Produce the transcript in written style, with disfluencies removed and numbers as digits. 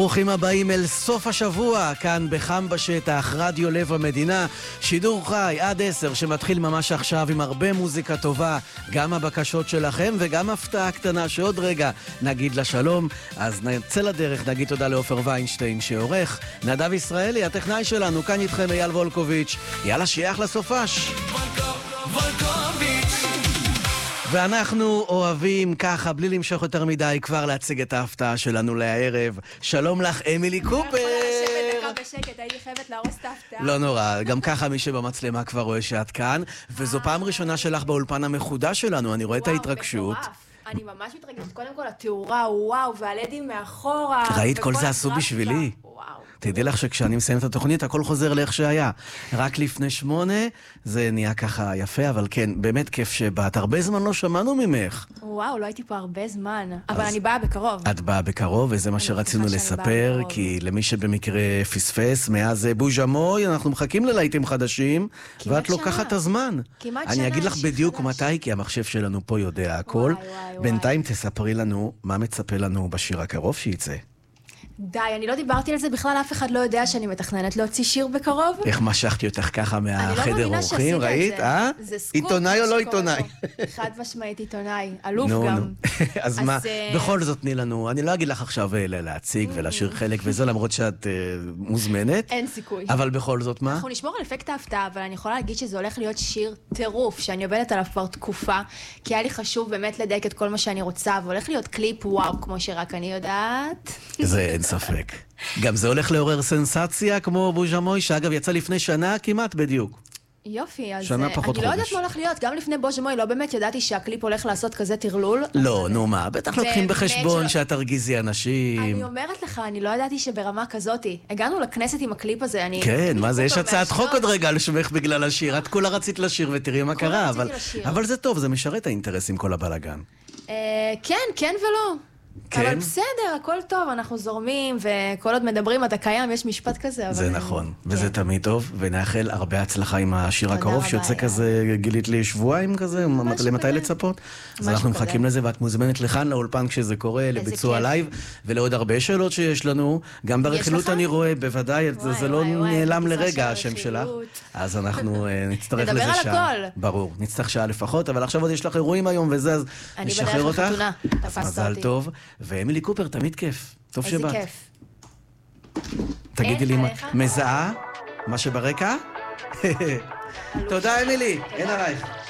ברוכים הבאים אל סוף השבוע, כאן בחם בשטח, רדיו לב המדינה, שידור חי עד 10 שמתחיל ממש עכשיו עם הרבה מוזיקה טובה, גם הבקשות שלכם וגם הפתעה קטנה שעוד רגע נגיד לה שלום. אז נצא לדרך, נגיד תודה לאופר ויינשטיין שעורך, נדב ישראלי, הטכנאי שלנו, כאן איתכם אייל וולקוביץ', יאללה שיח לסופש. ואנחנו אוהבים ככה, בלי למשוך יותר מדי, כבר להציג את ההפתעה שלנו לערב. שלום לך, אמילי קופר. אני יכולה לשבת דקה בשקט, הייתי חייבת להרוס את ההפתעה. לא נורא, גם ככה מי שבמצלמה כבר רואה שאת כאן, וזו פעם ראשונה שלך באולפן המחודש שלנו, אני רואה את ההתרגשות. אני ממש מתרגשת, קודם כל התאורה, וואו, והלדים מאחורה. ראית, כל זה עשו בשבילי. תדעי לך שכשאני מסיים את התוכנית, הכל חוזר לאיך שהיה. רק לפני 8, זה נהיה ככה יפה, אבל כן, באמת כיף שבאת. הרבה זמן לא שמענו ממך. וואו, לא הייתי פה הרבה זמן, אבל אני באה בקרוב. את באה בקרוב, וזה מה שרצינו לספר, כי למי שבמקרה פספס, מאז בוז'מוי, אנחנו מחכים ללהיטים חדשים, ואת לוקחת את הזמן. אני אגיד לך בדיוק מתי, כי המחשב שלנו פה יודע הכל. בינתיים תספרי לנו מה מצפה לנו בשיר הקרוב שייצא. די, אני לא דיברתי על זה, בכלל אף אחד לא יודע שאני מתכננת להוציא שיר בקרוב. איך משכתי אותך ככה מהחדר אורחים, ראית? זה סקופ. עיתונאי או לא עיתונאי? חד משמעית עיתונאי, אלוף גם. אז מה, בכל זאת תני לנו, אני לא אגיד לך עכשיו להציג ולשיר חלק וזה, למרות שאת מוזמנת. אין סיכוי. אבל בכל זאת מה? אנחנו נשמור על אפקט ההפתעה, אבל אני יכולה להגיד שזה הולך להיות שיר טירוף, שאני עובדת עליו כבר תקופה, כי היה לי חשוב באמת לדייק את כל מה שאני רוצה, והולך להיות קליפ וואו, כמו שרק אני יודעת. זה אין ספק. גם זה הולך לעורר סנסציה כמו בוז'מוי, שאגב יצא לפני שנה כמעט בדיוק. יופי, אז שנה פחות אני לא יודעת חודש. מה הולך להיות. גם לפני בוז'מוי לא באמת ידעתי שהקליפ הולך לעשות כזה תרלול. לא, נו מה, בטח לוקחים בחשבון שאת תרגיזי אנשים. אני אומרת לך, אני לא ידעתי שברמה כזאת. הגענו לכנסת עם הקליפ הזה, כן, מה זה, יש הצעת חוק עוד רגע לשמך בגלל השיר. את כולה רצית לשיר ותראי מה קרה, אבל זה טוב, זה משרת האינטרס עם כל הבלגן. כן, כן ולא. כן? אבל בסדר, הכל טוב, אנחנו זורמים, וכל עוד מדברים, אתה קיים, יש משפט כזה. זה נכון, וזה תמיד טוב, ונאחל הרבה הצלחה עם השיר הקרוב, שיוצא כזה, גילית לי שבועיים כזה, למתי לצפות? אז אנחנו מחכים לזה, ואת מוזמנת לכאן לאולפן כשזה קורה, לביצוע לייב, ולעוד הרבה שאלות שיש לנו, גם ברכילות אני רואה, בוודאי, זה לא נעלם לרגע השם שלך, אז אנחנו נצטרך לזה שעה. ברור, נצטרך שעה לפחות, אבל עכשיו עוד יש לך אירועים היום וזה, אז נשחרר אותך. מזל טוב. ואמילי קופר, תמיד כיף. טוב שבאת. איזה כיף. תגידי לי, מזהה? מה שברקע? תודה, אמילי. אין עלייך.